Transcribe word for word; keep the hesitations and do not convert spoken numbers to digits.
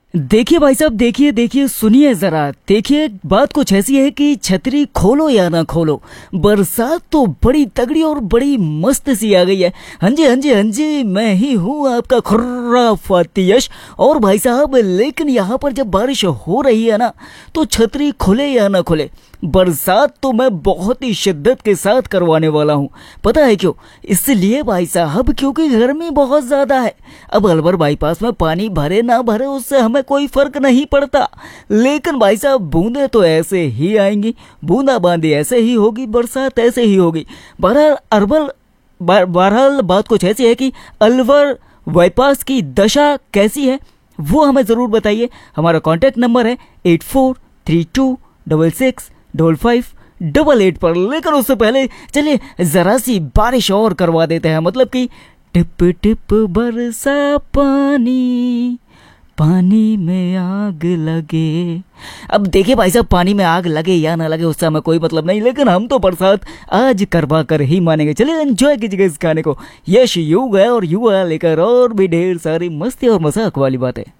देखिए भाई साहब, देखिए देखिए सुनिए जरा, देखिए बात कुछ ऐसी है कि छतरी खोलो या ना खोलो, बरसात तो बड़ी तगड़ी और बड़ी मस्त सी आ गई है। हाँ जी हाँ जी हाँ जी, मैं ही हूँ आपका खुर्राफाती यश। और भाई साहब, लेकिन यहाँ पर जब बारिश हो रही है ना, तो छतरी खुले या ना खुले, बरसात तो मैं बहुत ही शिद्दत के साथ करवाने वाला हूँ। पता है क्यों? इसलिए भाई साहब, क्योंकि गर्मी बहुत ज्यादा है। अब अलवर बाईपास में पानी भरे ना भरे उससे हमें कोई फर्क नहीं पड़ता, लेकिन भाई साहब बूंदे तो ऐसे ही आएंगी, बूंदा बांदी ऐसे ही होगी, बरसात ऐसे ही होगी। बहरहाल अरबल बहरहाल बात कुछ ऐसी है कि अलवर बाईपास की दशा कैसी है वो हमें ज़रूर बताइए। हमारा कॉन्टैक्ट नंबर है eight four three to double six double five double eight पर। लेकिन उससे पहले चलिए जरा सी बारिश और करवा देते हैं, मतलब कि टिप टिप बरसा पानी, पानी में आग लगे। अब देखिए भाई साहब, पानी में आग लगे या ना लगे उससे हमें कोई मतलब नहीं, लेकिन हम तो बरसात आज करवा कर ही मानेंगे। चलिए एंजॉय कीजिएगा इस गाने को। यश यू गया और यू आया लेकर और भी ढेर सारी मस्ती और मजाक वाली बातें।